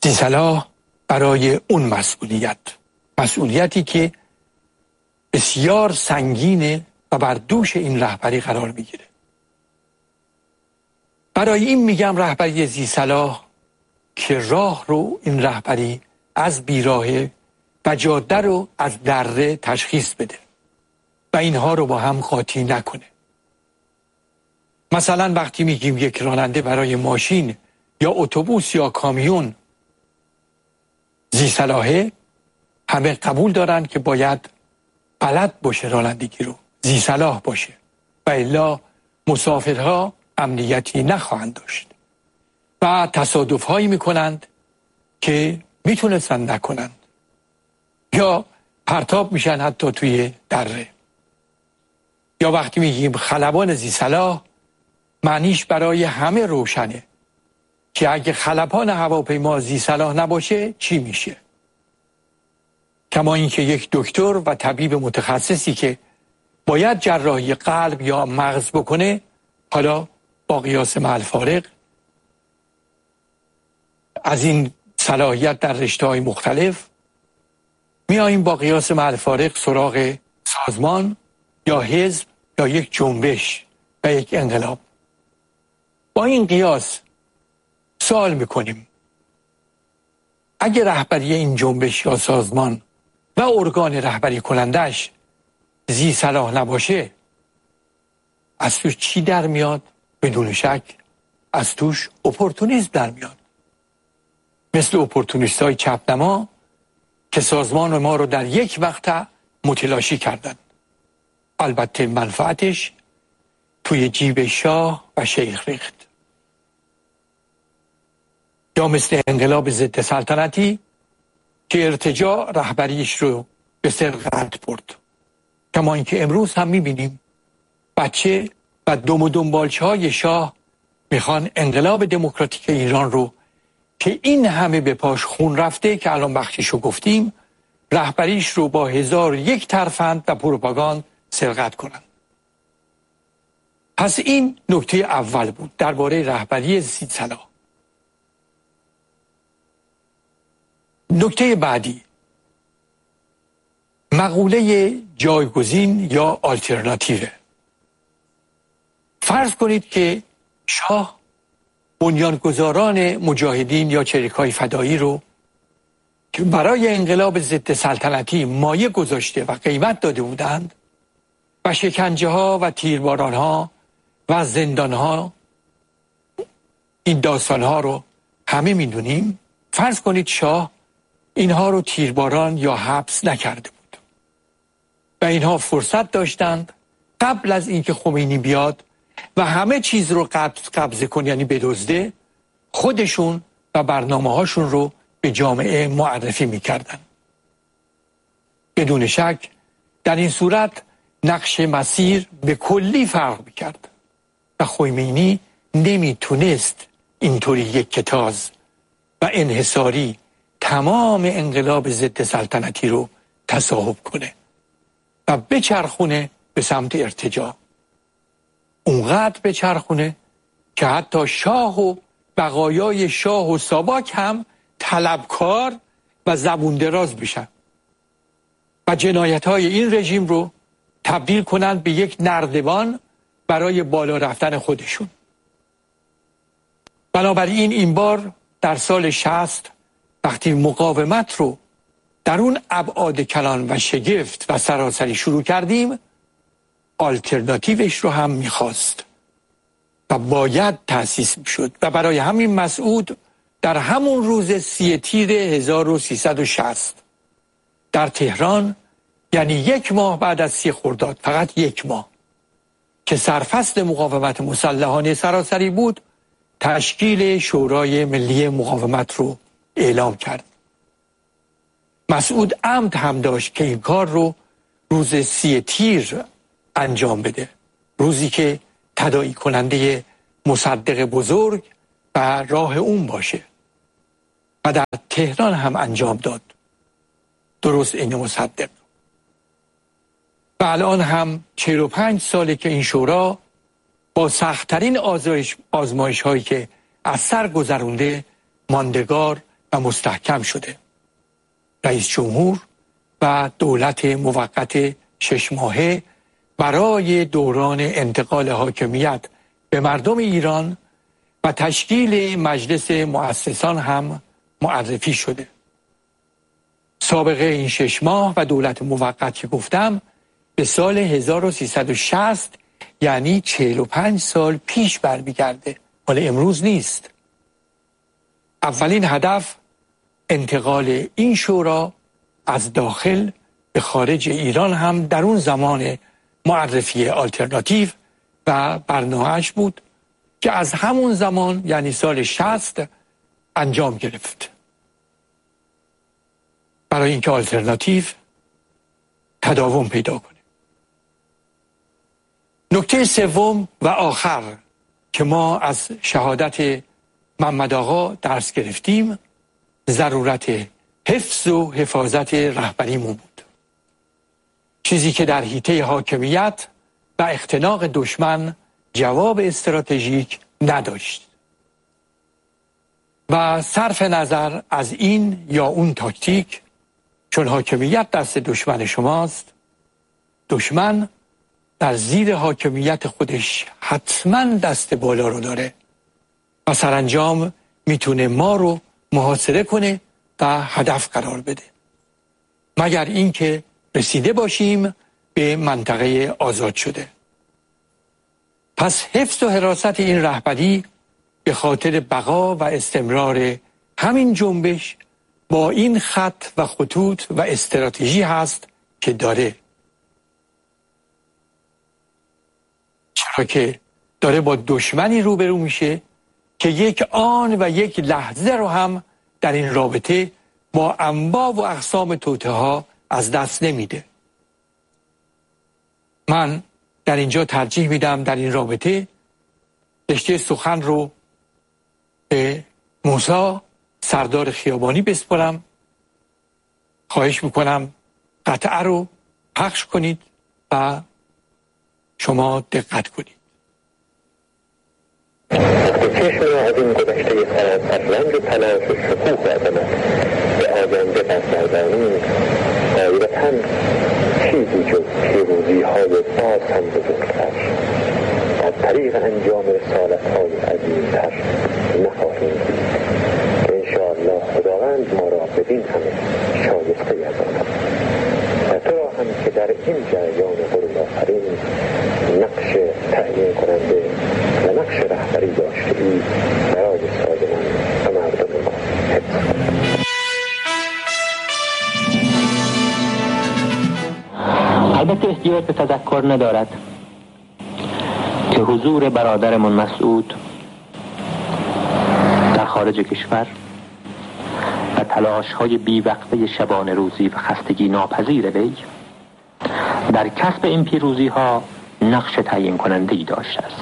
صلاح برای اون مسئولیتی که بسیار سنگینه و بر دوش این رهبری قرار میگیره. برای این میگم رهبری ذی صلاح که راه رو این رهبری از بیراهه و جاده رو از دره تشخیص بده و اینها رو با هم قاطی نکنه. مثلا وقتی میگیم یک راننده برای ماشین یا اتوبوس یا کامیون ذی صلاحه، همه قبول دارن که باید بلد باشه رانندگی رو، ذی صلاح باشه و الا مسافرها امنیتی نخواهند داشت و تصادف هایی میکنند که میتونستن نکنند یا پرتاب میشن حتی توی دره. یا وقتی میگیم خلبان ذی صلاح، معنیش برای همه روشنه که اگه خلبان هواپیما ذی صلاح نباشه چی میشه. کما اینکه یک دکتر و طبیب متخصصی که باید جراحی قلب یا مغز بکنه، حالا با قیاس مع الفارق از این صلاحیت در رشته‌های مختلف میاییم با قیاس مع الفارق سراغ سازمان یا حزب یا یک جنبش و یک انقلاب. با این قیاس سوال میکنیم اگه رهبری این جنبش یا سازمان و ارگان رهبری کنندش ذی صلاح نباشه، از توش چی در میاد؟ بدون شک از توش اپورتونیسم در میاد، مثل اپورتونیست های چپنما که سازمان ما رو در یک مقطع متلاشی کردن. البته منفعتش توی جیب شاه و شیخ ریخت. یا مثل انقلاب ضد سلطنتی که ارتجاع رهبریش رو به سرقت برد. کما اینکه امروز هم میبینیم بچه و دنبالچه های شاه میخوان انقلاب دموکراتیک ایران رو که این همه به پاش خون رفته که الان بخشیشو گفتیم، رهبریش رو با 1001 ترفند و پروپاگاند سرقت کنن. پس این نکته اول بود درباره رهبری ذی صلاح. نکته بعدی، مقوله جایگزین یا آلترناتیو. فرض کنید که شاه بنیانگذاران مجاهدین یا چریک‌های فدایی رو که برای انقلاب ضد سلطنتی مایه گذاشته و قیمت داده بودند و شکنجه ها و تیرباران ها و زندان ها، این داستان ها رو همه میدونیم. فرض کنید شاه اینها رو تیرباران یا حبس نکرده بود و اینها فرصت داشتند قبل از اینکه خمینی بیاد و همه چیز رو قبضه کنه، یعنی بدزده، خودشون و برنامه هاشون رو به جامعه معرفی میکردن. بدون شک در این صورت نقش مسیر به کلی فرق میکرد و خمینی نمیتونست اینطوری یک کتاز و انحصاری تمام انقلاب ضد سلطنتی رو تصاحب کنه و بچرخونه به سمت ارتجاع. اونقدر بچرخونه که حتی شاه و بقایای شاه و ساواک هم طلبکار و زبون دراز بشن و جنایت‌های این رژیم رو تبدیل کنند به یک نردبان برای بالا رفتن خودشون. بنابراین این بار در سال 60 وقتی مقاومت رو در اون ابعاد کلان و شگفت و سراسری شروع کردیم، آلترناتیوش رو هم میخواست و باید تأسیس میشد و برای همین مسعود در همون روز 3 تیر 1360 در تهران، یعنی 1 ماه بعد از 30 خرداد، فقط 1 ماه که سرفصل مقاومت مسلحانه سراسری بود، تشکیل شورای ملی مقاومت رو اعلام کرد. مسعود عمد هم داشت که این کار رو روز 3 تیر انجام بده، روزی که تداعی کننده مصدق بزرگ و راه اون باشه و در تهران هم انجام داد، درست این مصدق. و الان هم 45 ساله که این شورا با سخت‌ترین آزمایش هایی که از سر گذرونده ماندگار و مستحکم شده. رئیس جمهور و دولت موقت 6 ماهه برای دوران انتقال حاکمیت به مردم ایران و تشکیل مجلس مؤسسان هم معرفی شده. سابقه این 6 ماه و دولت موقت که گفتم به سال 1360 یعنی 45 سال پیش برمیگرده، مال امروز نیست. اولین هدف انتقال این شورا از داخل به خارج ایران هم در اون زمان معرفی آلترناتیو و برنامه‌اش بود که از همون زمان یعنی سال 60 انجام گرفت. برای اینکه آلترناتیو تداوم پیدا کنه. نکته سوم و آخر که ما از شهادت محمد آقا درس گرفتیم ضرورت حفظ و حفاظت رهبریمون بود. چیزی که در حیطه حاکمیت و اختناق دشمن جواب استراتژیک نداشت. و صرف نظر از این یا اون تاکتیک، چون حاکمیت دست دشمن شماست، دشمن در زیر حاکمیت خودش حتما دست بالا رو داره و سرانجام میتونه ما رو محاصره کنه و هدف قرار بده، مگر اینکه رسیده باشیم به منطقه آزاد شده. پس حفظ و حراست این رهبری به خاطر بقا و استمرار همین جنبش با این خط و خطوط و استراتژی هست که داره. چرا که داره با دشمنی روبرو میشه که یک آن و یک لحظه رو هم در این رابطه با انواع و اقسام توطئه ها از دست نمیده. من در اینجا ترجیح میدم در این رابطه رشته سخن رو به موسی سردار خیابانی بسپارم. خواهش میکنم قطعه رو پخش کنید و شما دقت کنید. چشم از این گذشته خراب از رنج و تلاش و شکوه و عظمت به آینده برگردانیم، غالبا چیزی جز پیروزی‌های باز هم بزرگتر از طریق انجام رسالت‌های عظیم‌تر نخواهیم دید که انشاءالله خداوند ما را بدین همه شایسته گرداند و تو را هم که در این جریان قرون آفرین نقش تعیین کننده و نقش رهبری داشته ای برای سازمان و مردم ما حفظ کنید. البته احتیاج به تذکر ندارد که حضور برادرمان مسعود در خارج کشور و تلاش‌های بی‌وقفه شبانه روزی و خستگی ناپذیر وی در کسب این پیروزی‌ها نقش تعیین کننده‌ای داشته است.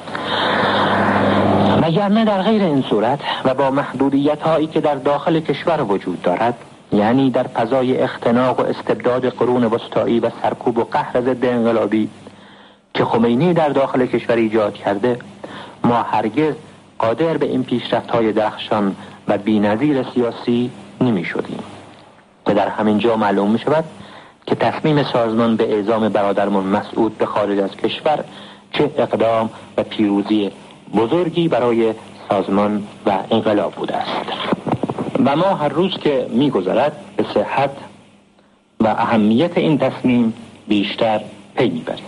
وگرنه در غیر این صورت و با محدودیت‌هایی که در داخل کشور وجود دارد، یعنی در فضای اختناق و استبداد قرون وسطایی و سرکوب و قهر ضد انقلابی که خمینی در داخل کشور ایجاد کرده، ما هرگز قادر به این پیشرفت‌های درخشان و بی‌نظیر سیاسی نمی شدیم. و در همین جا معلوم می شود که تصمیم سازمان به اعزام برادرمان مسعود به خارج از کشور چه اقدام و پیروزی بزرگی برای سازمان و انقلاب بوده است و ما هر روز که می گذرد به صحت و اهمیت این تصمیم بیشتر پی می بریم.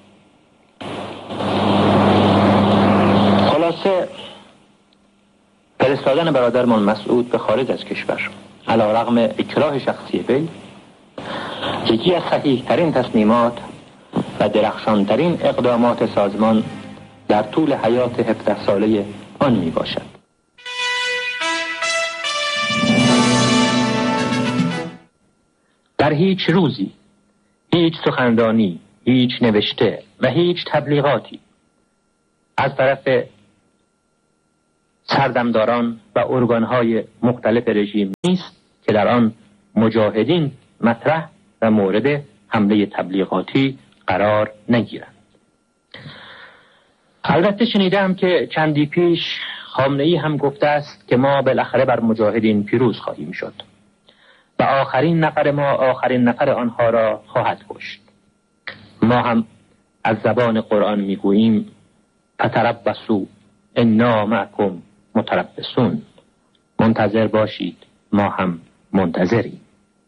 خلاصه فرستادن برادرمان مسعود به خارج از کشور علی رغم اکراه شخصی وی یکی از صحیح ترین تصمیمات و درخشان ترین اقدامات سازمان در طول حیات 17 ساله آن می باشد. در هیچ روزی، هیچ سخنرانی، هیچ نوشته و هیچ تبلیغاتی از طرف سردمداران و ارگانهای مختلف رژیم نیست که در آن مجاهدین مطرح و مورد حمله تبلیغاتی قرار نگیرند. البته شنیدم که چندی پیش خامنه‌ای هم گفته است که ما بالاخره بر مجاهدین پیروز خواهیم شد و آخرین نفر ما آخرین نفر آنها را خواهد کشت. ما هم از زبان قرآن میگوییم فتربصوا انا معکم متربصون، منتظر باشید ما هم منتظریم.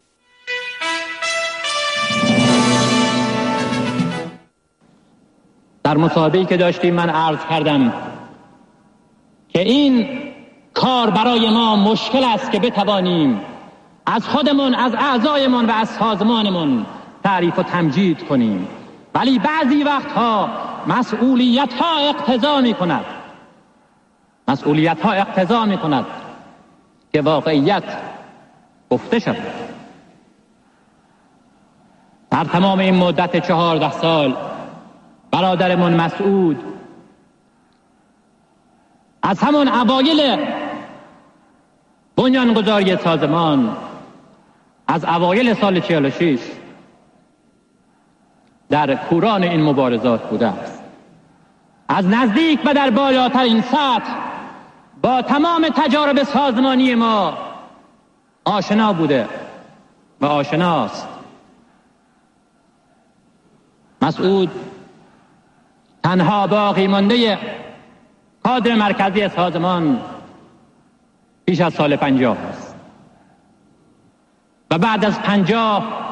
در مصاحبه‌ای که داشتیم من عرض کردم که این کار برای ما مشکل است که بتوانیم از خودمون، از اعضایمون و از سازمانمون تعریف و تمجید کنیم، ولی بعضی وقتها مسئولیت‌ها اقتضا می‌کند که واقعیت گفته شود. در تمام این مدت 14 سال برادرمون مسعود از همون اوایل بنیانگذاری سازمان، از اوایل سال 46 در کوران این مبارزات بوده است. از نزدیک و در بالاترین سطح با تمام تجارب سازمانی ما آشنا بوده و آشناست. مسعود تنها باقی مانده کادر مرکزی سازمان بیش از سال 50 است و بعد از 50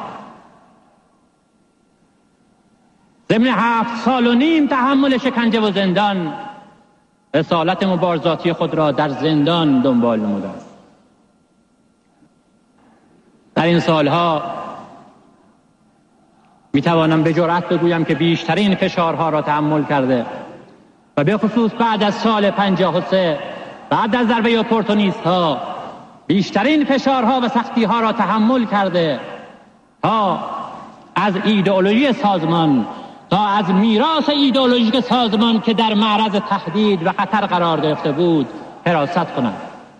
ضمن 7 سال و نیم تحمل شکنجه و زندان، رسالت مبارزاتی خود را در زندان دنبال نموده است. در این سالها میتوانم به جرأت بگویم که بیشترین فشارها را تحمل کرده و به خصوص بعد از سال 53 بعد از ضربه اپورتونیست ها بیشترین فشارها و سختی ها را تحمل کرده تا از ایدئولوژی سازمان، تا از میراث ایدئولوژیک سازمان که در معرض تهدید و خطر قرار گرفته بود حراست کنند.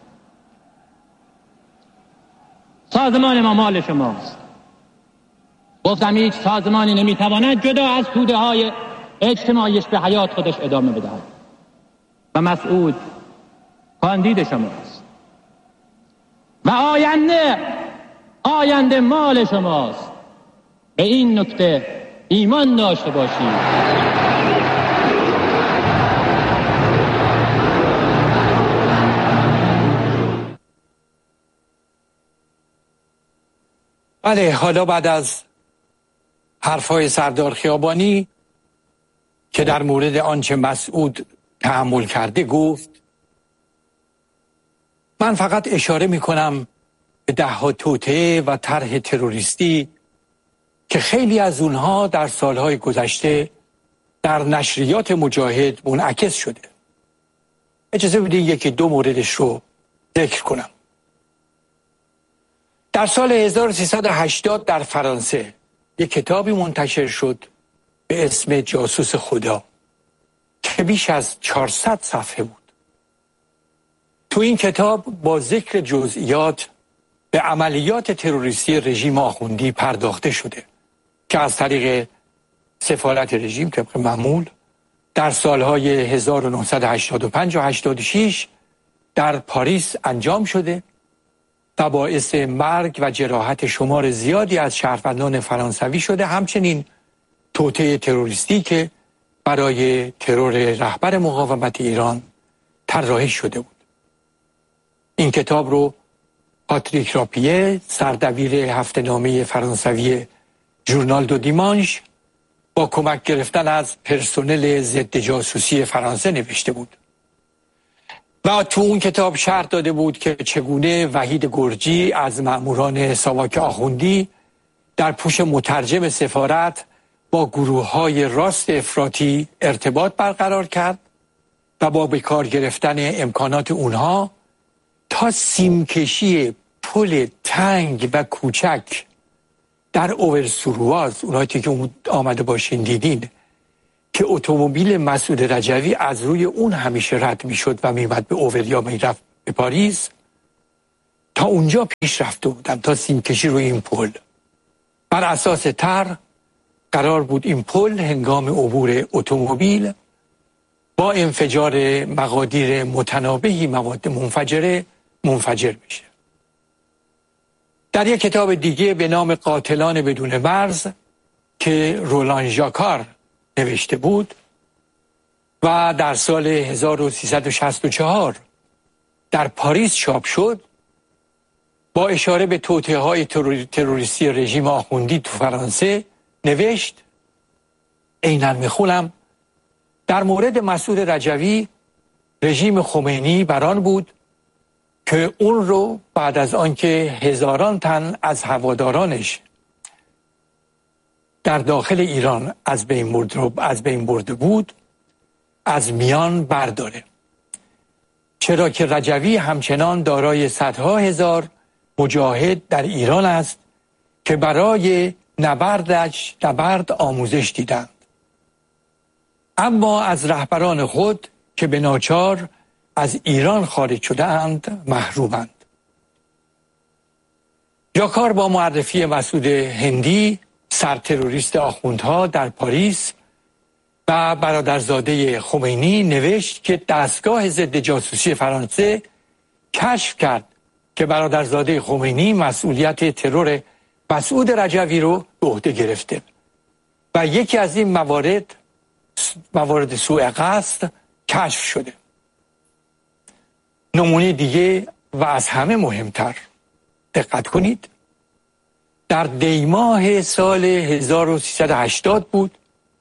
سازمان ما مال شماست. گفتم هیچ سازمانی نمیتواند جدا از توده های اجتماعیش به حیات خودش ادامه بدهد و مسعود کاندید شماست و آینده مال شماست. به این نکته ایمان داشته باشید. بله، حالا بعد از حرفای سردار خیابانی که در مورد آنچه مسعود تحمل کرده گفت، من فقط اشاره می کنم به 10 توطئه و طرح تروریستی که خیلی از اونها در سالهای گذشته در نشریات مجاهد منعکس شده. اجازه بدین 1-2 موردش رو ذکر کنم. در سال 1380 در فرانسه یک کتابی منتشر شد به اسم جاسوس خدا که بیش از 400 صفحه بود. تو این کتاب با ذکر جزئیات به عملیات تروریستی رژیم آخوندی پرداخته شده که از طریق سفارت رژیم طبق معمول در سالهای 1985 و 86 در پاریس انجام شده و باعث مرگ و جراحت شمار زیادی از شهروندان فرانسوی شده. همچنین توطئه تروریستی که برای ترور رهبر مقاومت ایران طراحی شده بود. این کتاب رو پاتریک راپیه، سردبیر هفته‌نامه فرانسوی ژورنال دو دیمانش، با کمک گرفتن از پرسنل ضد جاسوسی فرانسه نوشته بود و تو اون کتاب شرح داده بود که چگونه وحید گرجی از مأموران ساواک آخوندی در پوش مترجم سفارت با گروه‌های راست افراطی ارتباط برقرار کرد و با به کار گرفتن امکانات اونها تا سیمکشی پل تنگ و کوچک در اوورسورواز، اونایی که آمده باشین دیدین، که اتومبیل مسعود رجوی از روی اون همیشه رد میشد و میمد به اوور یا میرفت به پاریس، تا اونجا پیش رفته بودن، تا سیمکشی روی این پل. بر اساس طرح قرار بود این پل هنگام عبور اتومبیل با انفجار مقادیر متنابهی مواد منفجر میشه. در یک کتاب دیگه به نام قاتلان بدون مرز که رولان ژاکار نوشته بود و در سال 1364 در پاریس چاپ شد، با اشاره به توطئه‌های تروریستی رژیم آخوندی تو فرانسه نوشت، عیناً میخونم: در مورد مسعود رجوی رژیم خمینی بران بود که اون رو بعد از آنکه هزاران تن از هوادارانش در داخل ایران از بین برده بود از میان برداره، چرا که رجوی همچنان دارای صدها هزار مجاهد در ایران است که برای نبرد آموزش دیدند، اما از رهبران خود که به ناچار از ایران خارج شده اند محرومند. ژاکار با معرفی مسعود هندی سرتروریست آخوندها در پاریس و برادرزاده خمینی نوشت که دستگاه ضد جاسوسی فرانسه کشف کرد که برادرزاده خمینی مسئولیت ترور مسعود رجوی رو به عهده گرفته و یکی از این موارد سوء قصد کشف شده. نمونه دیگه و از همه مهمتر، دقت کنید، در دیماه سال 1380 بود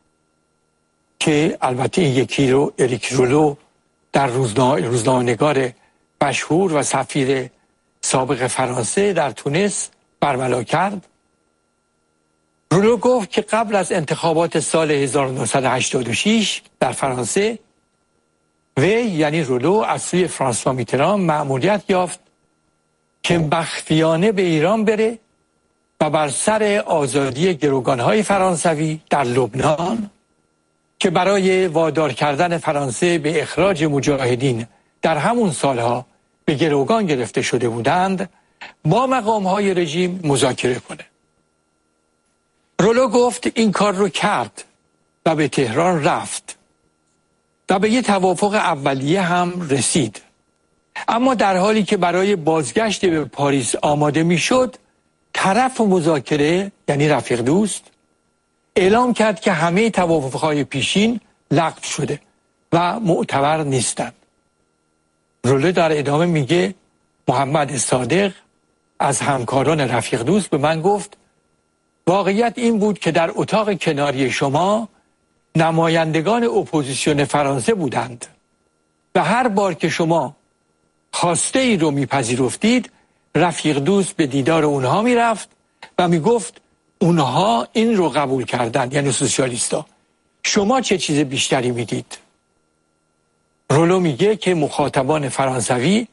که البته یکی رو اریک رولو در روزنامه‌نگار مشهور و سفیر سابق فرانسه در تونس برملا کرد. رولو گفت که قبل از انتخابات سال 1986 در فرانسه یعنی رولو از سوی فرانسوا میتران مأموریت یافت که مخفیانه به ایران بره و بر سر آزادی گروگانهای فرانسوی در لبنان که برای وادار کردن فرانسه به اخراج مجاهدین در همون سالها به گروگان گرفته شده بودند با مقامهای رژیم مذاکره کنه. رولو گفت این کار رو کرد و به تهران رفت و به یه توافق اولیه هم رسید، اما در حالی که برای بازگشت به پاریس آماده میشد، طرف مذاکره یعنی رفیق دوست اعلام کرد که همه توافقهای پیشین لغو شده و معتبر نیستند. رولو در ادامه میگه محمد صادق از همکاران رفیق دوست به من گفت واقعیت این بود که در اتاق کناری شما نمایندگان اپوزیسیون فرانسه بودند و هر بار که شما خواسته ای رو میپذیرفتید رفیق دوست به دیدار اونها میرفت و میگفت اونها این رو قبول کردند، یعنی سوسیالیستا، شما چه چیز بیشتری میدید؟ رولو میگه که مخاطبان فرانسوی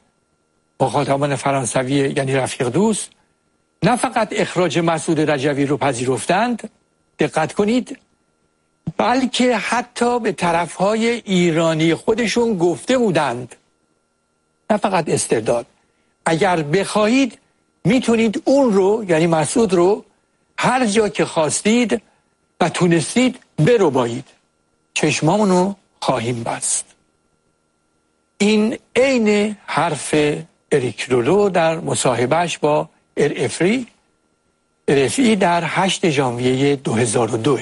یعنی رفیق دوست نه فقط اخراج مسعود رجوی رو پذیرفتند، دقت کنید، بلکه حتی به طرفهای ایرانی خودشون گفته بودند، نه فقط استرداد، اگر بخواهید میتونید اون رو یعنی مسعود رو هر جا که خواستید و تونستید بربایید، چشمامونو خواهیم بست. این عین حرف اریک رولو در مصاحبهش با RFI در 8 ژانویه 2002.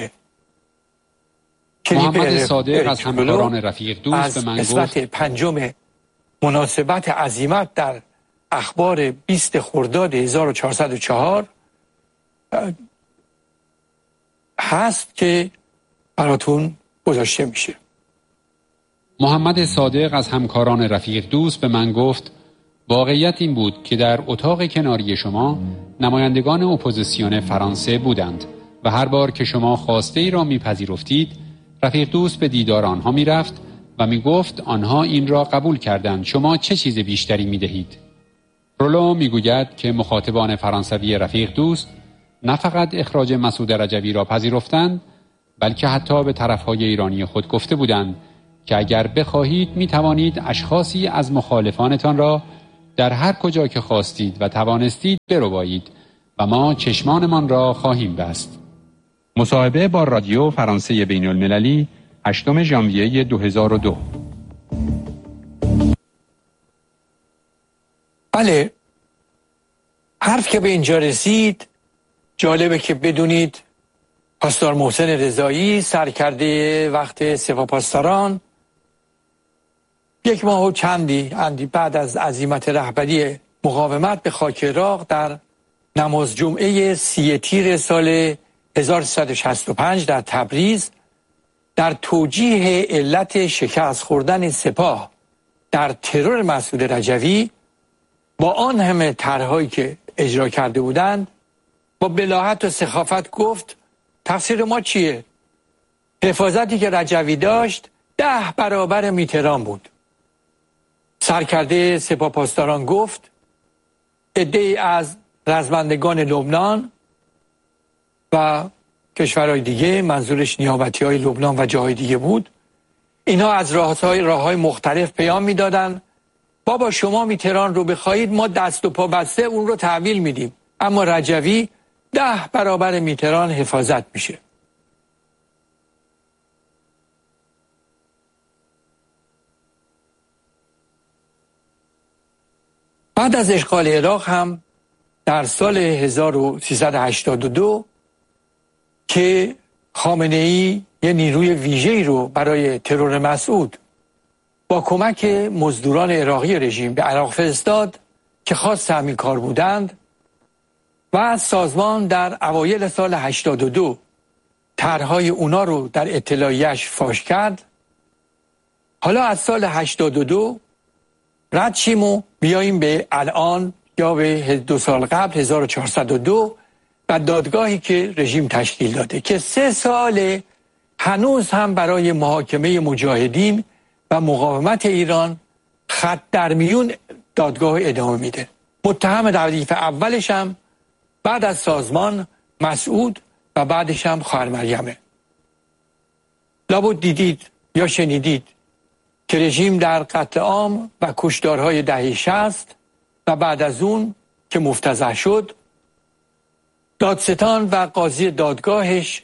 محمد صادق از همکاران رفیق دوست به من گفت قسمت 5 مناسبت عزیمت در اخبار 20 خرداد 1404 هست که براتون گذاشته میشه. محمد صادق از همکاران رفیق دوست به من گفت واقعیت این بود که در اتاق کناری شما نمایندگان اپوزیسیون فرانسه بودند و هر بار که شما خواسته ای را میپذیرفتید رفیق دوست به دیدار آنها میرفت و میگفت آنها این را قبول کردند، شما چه چیز بیشتری میدهید؟ رولو میگوید که مخاطبان فرانسوی رفیق دوست نه فقط اخراج مسعود رجوی را پذیرفتند بلکه حتی به طرفهای ایرانی خود گفته بودند که اگر بخواهید میتوانید اشخاصی از مخالفانتان را در هر کجا که خواستید و توانستید بربایید و ما چشمانمان را خواهیم بست. مصاحبه با رادیو فرانسه بین المللی 8 ژانویه 2002. بله، حرف که به اینجا رسید جالبه که بدونید پاسدار محسن رضایی سرکرده وقت سپاه پاسداران 1 ماه و چندی بعد از عزیمت رهبری مقاومت به خاک عراق در نماز جمعه 30 تیر سال 1365 در تبریز در توجیه علت شکست خوردن سپاه در ترور مسعود رجوی با آن همه طرح‌هایی که اجرا کرده بودند با بلاهت و سخافت گفت تقصیر ما چیه؟ حفاظتی که رجوی داشت 10 برابر میتران بود. سرکرده سپاه پاسداران گفت عده‌ای از رزمندگان لبنان و کشورهای دیگه، منظورش نیابتی‌های لبنان و جاهای دیگه بود، اینها از راه‌های مختلف پیام میدادن بابا شما میتران رو بخواهید ما دست و پا بسته اون رو تحویل میدیم، اما رجوی 10 برابر میتران حفاظت میشه. بعد از اشغال عراق هم در سال 1382 که خامنه‌ای یه نیروی ویژه‌ای رو برای ترور مسعود با کمک مزدوران عراقی رژیم به عراق فرستاد که خاص همین کار بودند و سازمان در اوایل سال 82 طرح‌های اونا رو در اطلاعیه‌اش فاش کرد. حالا از سال 82 رد شیم و بیاییم به الان یا به 2 سال قبل 1402 و دادگاهی که رژیم تشکیل داده که 3 سال هنوز هم برای محاکمه مجاهدین و مقاومت ایران خط در میون دادگاه ادامه میده. متهم ردیف اولش هم بعد از سازمان مسعود و بعدش هم خواهر مریمه. لابد دیدید یا شنیدید که رژیم در قتل عام و کشتارهای دهه 60 و بعد از اون که مفتضح شد دادستان و قاضی دادگاهش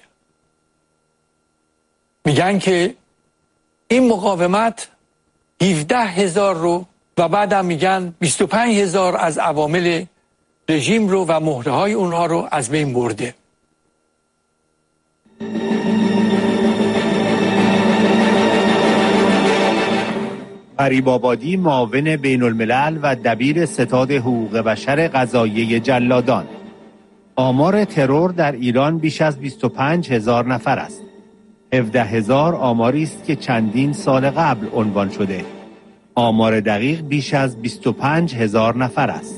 میگن که این مقاومت 17,000 رو و بعدم میگن 25,000 از عوامل رژیم رو و مهره‌های اونها رو از بین برده. غریب آبادی، معاون بین الملل و دبیر ستاد حقوق بشر قضاییه جلادان: آمار ترور در ایران بیش از 25,000 نفر است. 17,000 آماری است که چندین سال قبل عنوان شده. آمار دقیق بیش از 25,000 نفر است.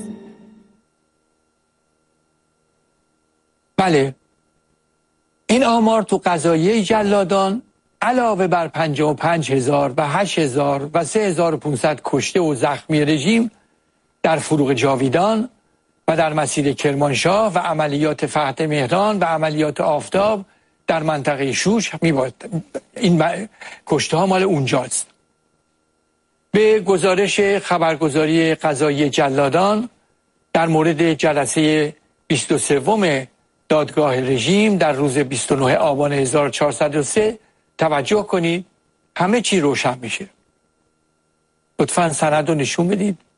بله، این آمار تو قضاییه جلادان علاوه بر 55,000 و 8,000 و 3,500 کشته و زخمی رژیم در فروغ جاویدان و در مسیر کرمانشاه و عملیات فتح مهران و عملیات آفتاب در منطقه شوش این کشته ها مال اونجاست. به گزارش خبرگزاری قضایی جلادان در مورد جلسه 23 دادگاه رژیم در روز 29 آبان 1403 توجه کنید، همه چی روشن میشه. لطفاً سند رو نشون بدید.